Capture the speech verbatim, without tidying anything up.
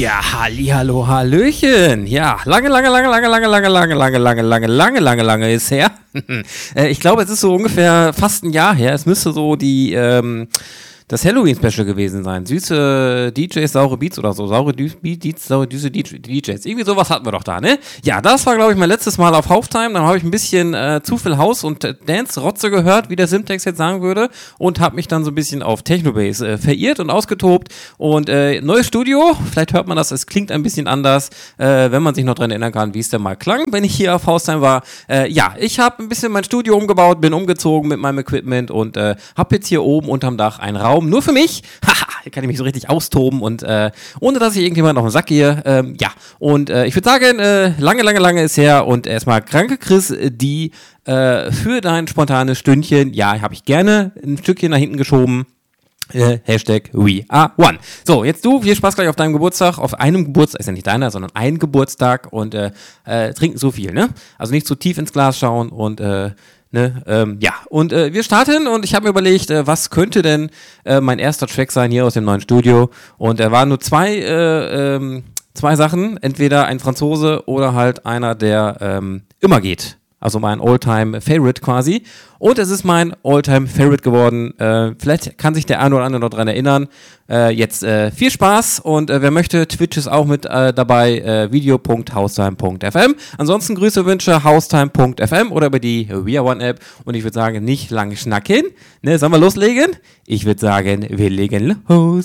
Ja, hallihallo, hallöchen. Ja, lange, lange, lange, lange, lange, lange, lange, lange, lange, lange, lange, lange, lange ist her. Ich glaube, es ist so ungefähr fast ein Jahr her. Es müsste so die, ähm, das Halloween-Special gewesen sein. Süße D Js, saure Beats oder so. Saure Beats, saure süße D Js. Irgendwie sowas hatten wir doch da, ne? Ja, das war, glaube ich, mein letztes Mal auf Halftime. Dann habe ich ein bisschen äh, zu viel House- und äh, Dance-Rotze gehört, wie der Simtex jetzt sagen würde. Und habe mich dann so ein bisschen auf Technobase äh, verirrt und ausgetobt. Und äh, neues Studio. Vielleicht hört man das, es klingt ein bisschen anders, äh, wenn man sich noch dran erinnern kann, wie es denn mal klang, wenn ich hier auf Halftime war. Äh, ja, ich habe ein bisschen mein Studio umgebaut, bin umgezogen mit meinem Equipment und äh, habe jetzt hier oben unterm Dach einen Raum nur für mich. Haha, hier kann ich mich so richtig austoben und äh, ohne, dass ich irgendjemand auf den Sack gehe. Ähm, ja, und äh, ich würde sagen, äh, lange, lange, lange ist her und erstmal kranke Chris, die äh, für dein spontanes Stündchen, ja, habe ich gerne ein Stückchen nach hinten geschoben. Äh, Hashtag we are one. So, jetzt du, viel Spaß gleich auf deinem Geburtstag, auf einem Geburtstag, ist ja nicht deiner, sondern ein Geburtstag und äh, äh, trinken so viel, ne? Also nicht zu tief ins Glas schauen und äh, Ne, ähm, ja, und äh, wir starten und ich habe mir überlegt, äh, was könnte denn äh, mein erster Track sein hier aus dem neuen Studio und er waren nur zwei, äh, ähm, zwei Sachen, entweder ein Franzose oder halt einer, der ähm, immer geht. Also mein All-Time-Favorite quasi. Und es ist mein All-Time-Favorite geworden. Äh, vielleicht kann sich der eine oder andere noch dran erinnern. Äh, jetzt äh, viel Spaß und äh, wer möchte, Twitch ist auch mit äh, dabei, äh, video punkt haustime punkt f m. Ansonsten Grüße, Wünsche, haustime punkt f m oder über die We Are One App. Und ich würde sagen, nicht lange schnacken. Ne, sollen wir loslegen? Ich würde sagen, wir legen los.